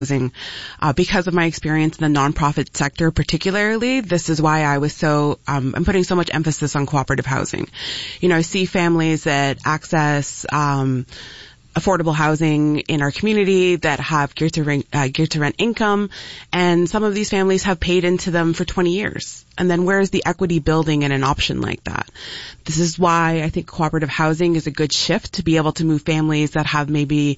Because of my experience in the nonprofit sector particularly, this is why I was I'm putting so much emphasis on cooperative housing. I see families that access affordable housing in our community that have geared to rent income, and some of these families have paid into them for 20 years. And then where is the equity building in an option like that? This is why I think cooperative housing is a good shift to be able to move families that have maybe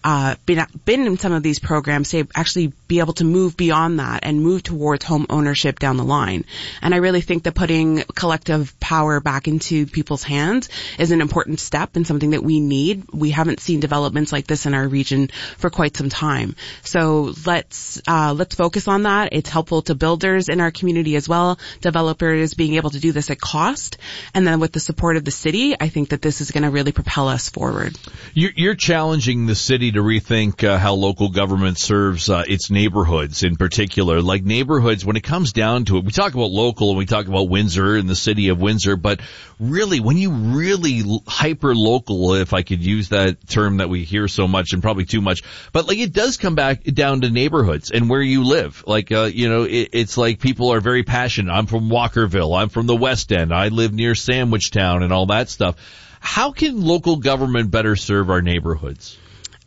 been in some of these programs to actually be able to move beyond that and move towards home ownership down the line. And I really think that putting collective power back into people's hands is an important step and something that we need. We haven't seen developments like this in our region for quite some time. So let's focus on that. It's helpful to builders in our community as well, developers being able to do this at cost. And then with the support of the city, I think that this is going to really propel us forward. You're challenging the city to rethink how local government serves its neighborhoods in particular. Like neighborhoods, when it comes down to it, we talk about local and we talk about Windsor and the city of Windsor, but really, when you really hyper-local, if I could use that term that we hear so much and probably too much, but like it does come back down to neighborhoods and where you live. Like, it's like people are very passionate. I'm from Walkerville. I'm from the West End. I live near Sandwich Town and all that stuff. How can local government better serve our neighborhoods?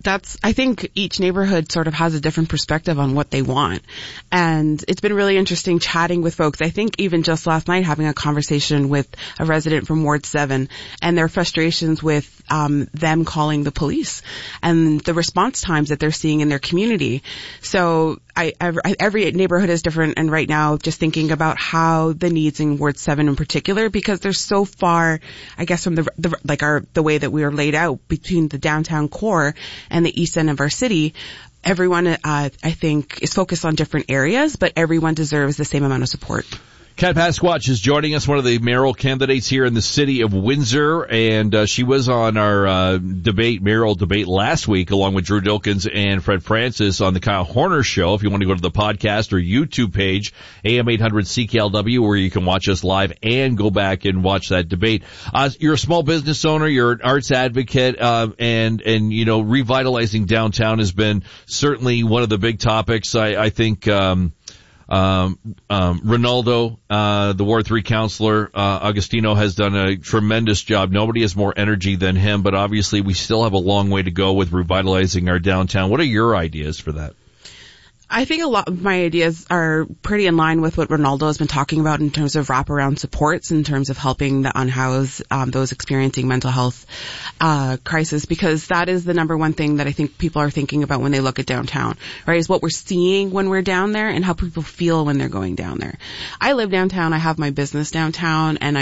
I think each neighborhood sort of has a different perspective on what they want. And it's been really interesting chatting with folks. I think even just last night having a conversation with a resident from Ward 7 and their frustrations with them calling the police and the response times that they're seeing in their community. So every neighborhood is different, and right now just thinking about how the needs in Ward 7 in particular, because they're so far, I guess, from the way that we are laid out between the downtown core and the east end of our city. Everyone, I think, is focused on different areas, but everyone deserves the same amount of support. Kat Pasquatch is joining us, one of the mayoral candidates here in the city of Windsor, and she was on our mayoral debate last week along with Drew Dilkins and Fred Francis on the Kyle Horner Show. If you want to go to the podcast or YouTube page, AM 800 CKLW, where you can watch us live and go back and watch that debate. You're a small business owner, you're an arts advocate, and revitalizing downtown has been certainly one of the big topics. I think Ronaldo, the Ward 3 councillor, Agostino, has done a tremendous job. Nobody has more energy than him, but obviously we still have a long way to go with revitalizing our downtown. What are your ideas for that? I think a lot of my ideas are pretty in line with what Ronaldo has been talking about in terms of wraparound supports, in terms of helping the unhoused, those experiencing mental health crisis, because that is the number one thing that I think people are thinking about when they look at downtown, right, is what we're seeing when we're down there and how people feel when they're going down there. I live downtown. I have my business downtown, and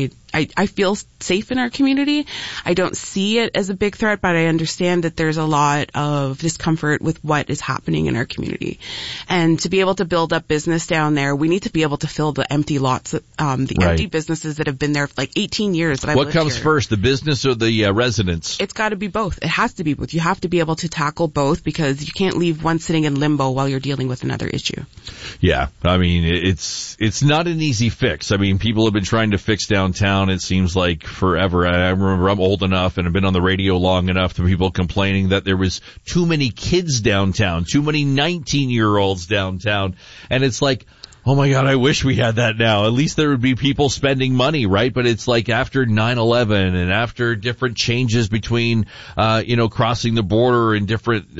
I feel safe in our community. I don't see it as a big threat, but I understand that there's a lot of discomfort with what is happening in our community. And to be able to build up business down there, we need to be able to fill the empty lots, empty businesses that have been there for like 18 years. What comes first, the business or the residents? It's got to be both. It has to be both. You have to be able to tackle both, because you can't leave one sitting in limbo while you're dealing with another issue. Yeah, I mean, it's not an easy fix. I mean, people have been trying to fix downtown, it seems like, forever. I remember I'm old enough and I've been on the radio long enough to people complaining that there was too many kids downtown, too many 19-year-olds downtown. And it's like, oh my God, I wish we had that now. At least there would be people spending money, right? But it's like after 9/11 and after different changes between, crossing the border and different,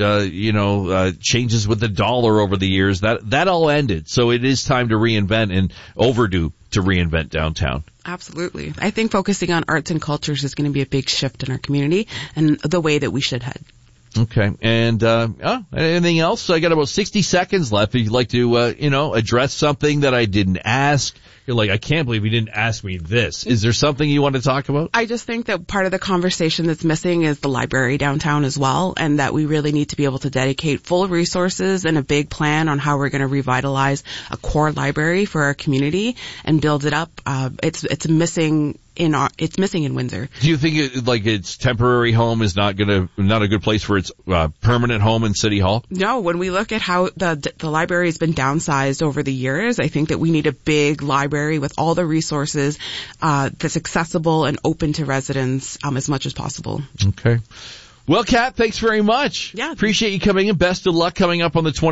changes with the dollar over the years, that all ended. So it is time to reinvent, and overdue to reinvent downtown. Absolutely. I think focusing on arts and cultures is going to be a big shift in our community and the way that we should head. Okay. And, anything else? I got about 60 seconds left. If you'd like to, address something that I didn't ask. You're like, I can't believe you didn't ask me this. Is there something you want to talk about? I just think that part of the conversation that's missing is the library downtown as well, and that we really need to be able to dedicate full resources and a big plan on how we're going to revitalize a core library for our community and build it up. It's missing in Windsor. Do you think its temporary home is not a good place for its permanent home in City Hall? No, when we look at how the library has been downsized over the years, I think that we need a big library with all the resources that's accessible and open to residents as much as possible. Okay. Well, Kat, thanks very much. Yeah. Appreciate you coming in. Best of luck coming up on the